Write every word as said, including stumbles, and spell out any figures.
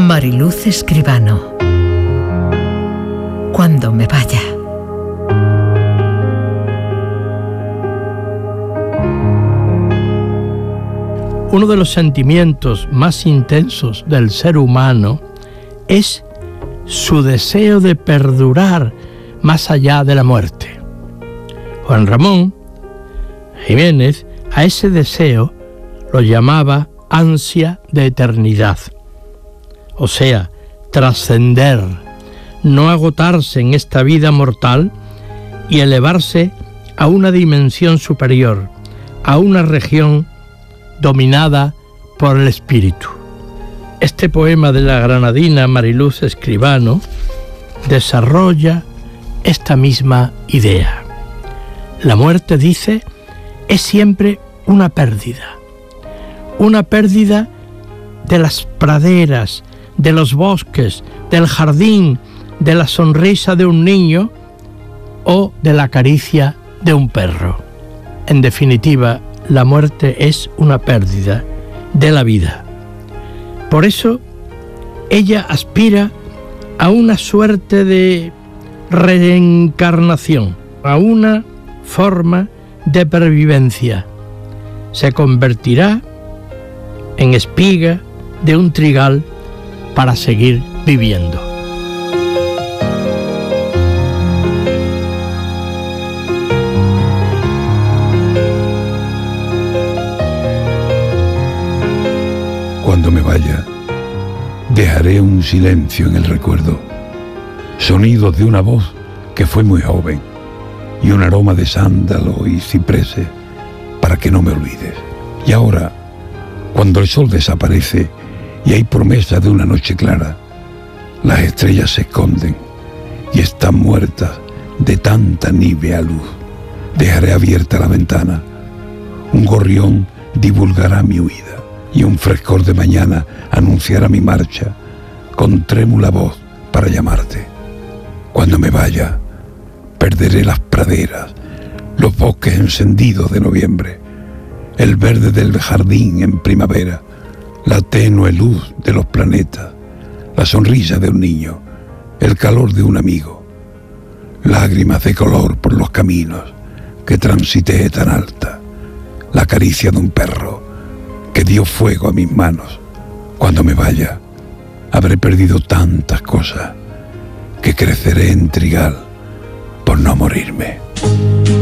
Mariluz Escribano. Cuando me vaya. Uno de los sentimientos más intensos del ser humano es su deseo de perdurar más allá de la muerte. Juan Ramón Jiménez a ese deseo lo llamaba ansia de eternidad, o sea, trascender, no agotarse en esta vida mortal y elevarse a una dimensión superior, a una región dominada por el espíritu. Este poema de la granadina Mariluz Escribano desarrolla esta misma idea. La muerte, dice, es siempre una pérdida. Una pérdida de las praderas, de los bosques, del jardín, de la sonrisa de un niño o de la caricia de un perro. En definitiva, la muerte es una pérdida de la vida. Por eso, ella aspira a una suerte de reencarnación, a una forma de pervivencia. Se convertirá en espiga de un trigal para seguir viviendo. Cuando me vaya, dejaré un silencio en el recuerdo, sonidos de una voz que fue muy joven y un aroma de sándalo y cipreses para que no me olvides. Y ahora, cuando el sol desaparece y hay promesa de una noche clara, las estrellas se esconden y están muertas de tanta nívea luz. Dejaré abierta la ventana, un gorrión divulgará mi huida y un frescor de mañana anunciará mi marcha con trémula voz para llamarte. Cuando me vaya, perderé las praderas, los bosques encendidos de noviembre, el verde del jardín en primavera, la tenue luz de los planetas, la sonrisa de un niño, el calor de un amigo, lágrimas de color por los caminos que transité tan alta, la caricia de un perro que dio fuego a mis manos. Cuando me vaya, habré perdido tantas cosas que creceré en trigal por no morirme.